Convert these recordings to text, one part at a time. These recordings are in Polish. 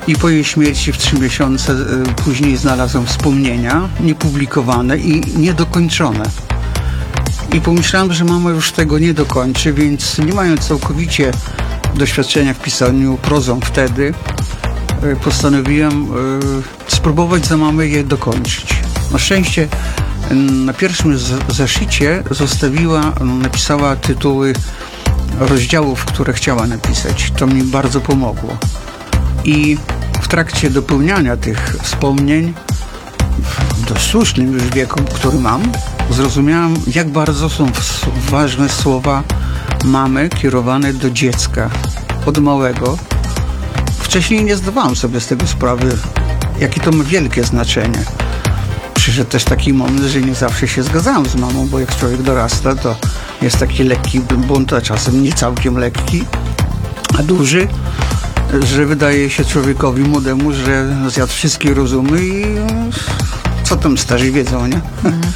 I po jej śmierci w 3 miesiące później znalazłem wspomnienia niepublikowane i niedokończone. I pomyślałem, że mama już tego nie dokończy, więc nie mając całkowicie doświadczenia w pisaniu prozą wtedy, postanowiłem spróbować za mamę je dokończyć. Na szczęście na pierwszym zeszycie napisała tytuły rozdziałów, które chciała napisać. To mi bardzo pomogło. I w trakcie dopełniania tych wspomnień, w dość słusznym już wieku, który mam, zrozumiałem, jak bardzo są ważne słowa mamy kierowane do dziecka od małego. Wcześniej nie zdawałem sobie z tego sprawy, jakie to ma wielkie znaczenie. Przyszedł też taki moment, że nie zawsze się zgadzałem z mamą, bo jak człowiek dorasta, to jest taki lekki bunt, a czasem nie całkiem lekki, a duży, że wydaje się człowiekowi młodemu, że zjadł wszystkie rozumy i co tam starzy wiedzą, nie?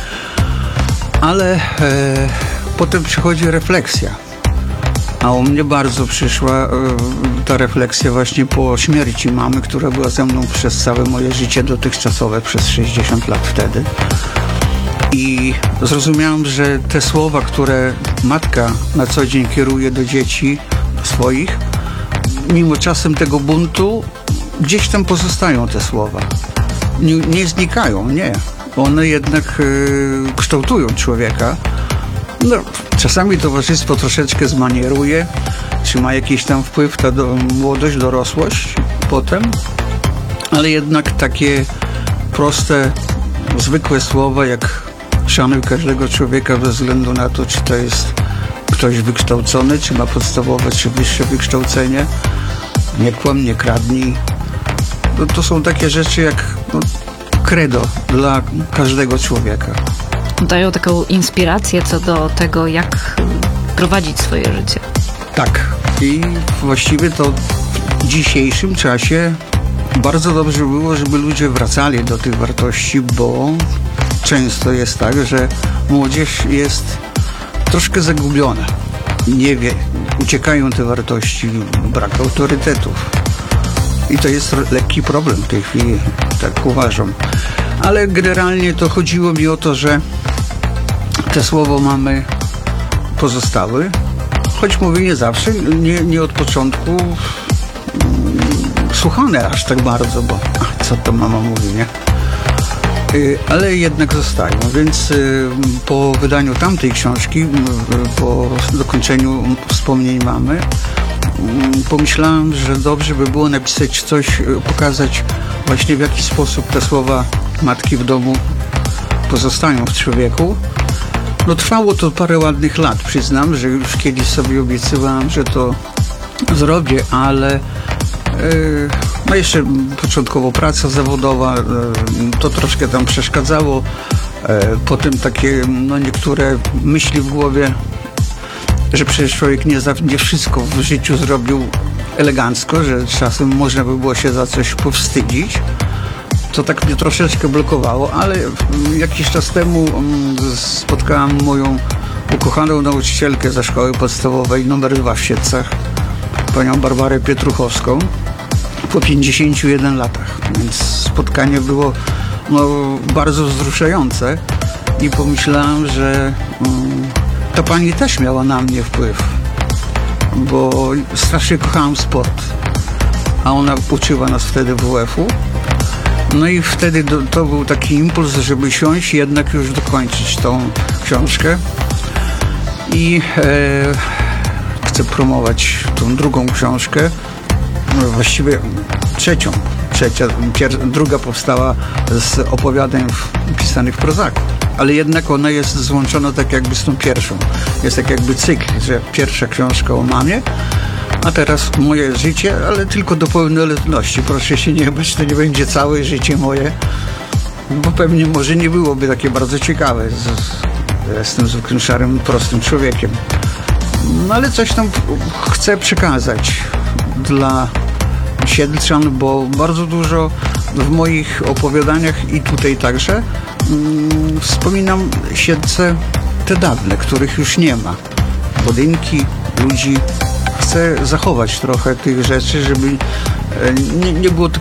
Ale potem przychodzi refleksja. A u mnie bardzo przyszła ta refleksja właśnie po śmierci mamy, która była ze mną przez całe moje życie dotychczasowe, przez 60 lat wtedy. I zrozumiałem, że te słowa, które matka na co dzień kieruje do dzieci swoich, mimo czasem tego buntu, gdzieś tam pozostają te słowa. Nie znikają, nie. One jednak kształtują człowieka. No, czasami towarzystwo troszeczkę zmanieruje, czy ma jakiś tam wpływ na młodość, dorosłość potem, ale jednak takie proste, zwykłe słowa jak szanuj każdego człowieka bez względu na to, czy to jest ktoś wykształcony, czy ma podstawowe, czy wyższe wykształcenie, nie kłam, nie kradnij. No, to są takie rzeczy jak credo dla każdego człowieka. Dają taką inspirację co do tego, jak prowadzić swoje życie. Tak. I właściwie to w dzisiejszym czasie bardzo dobrze było, żeby ludzie wracali do tych wartości, bo często jest tak, że młodzież jest troszkę zagubiona. Nie wie, uciekają te wartości, brak autorytetów. I to jest lekki problem w tej chwili, tak uważam. Ale generalnie to chodziło mi o to, że te słowa mamy pozostały, choć mówię nie zawsze, nie od początku słuchane aż tak bardzo, bo co to mama mówi, nie? Ale jednak zostają, więc po wydaniu tamtej książki, po dokończeniu wspomnień mamy, pomyślałem, że dobrze by było napisać coś, pokazać właśnie w jaki sposób te słowa matki w domu pozostają w człowieku. No trwało to parę ładnych lat, przyznam, że już kiedyś sobie obiecywałem, że to zrobię, ale no jeszcze początkowo praca zawodowa, to troszkę tam przeszkadzało. Potem takie niektóre myśli w głowie, że przecież człowiek nie wszystko w życiu zrobił elegancko, że czasem można by było się za coś powstydzić. To tak mnie troszeczkę blokowało, ale jakiś czas temu spotkałam moją ukochaną nauczycielkę ze szkoły podstawowej nr 2 w Siedlcach, panią Barbarę Pietruchowską, po 51 latach. Więc spotkanie było bardzo wzruszające i pomyślałem, że ta pani też miała na mnie wpływ, bo strasznie kochałem sport, a ona uczyła nas wtedy WF-u. No i wtedy to był taki impuls, żeby siąść i jednak już dokończyć tą książkę. I chcę promować tą drugą książkę, właściwie trzecią. Druga powstała z opowiadań pisanych w prozaku, ale jednak ona jest złączona tak jakby z tą pierwszą. Jest tak jakby cykl, że pierwsza książka o mamie, a teraz moje życie, ale tylko do pełnoletności. Proszę się nie bać, to nie będzie całe życie moje, bo pewnie może nie byłoby takie bardzo ciekawe. Jestem zwykłym, szarym, prostym człowiekiem. No ale coś tam chcę przekazać dla Siedlczan, bo bardzo dużo w moich opowiadaniach i tutaj także wspominam Siedlce te dawne, których już nie ma. Budynki, ludzi. Chcę zachować trochę tych rzeczy, żeby nie było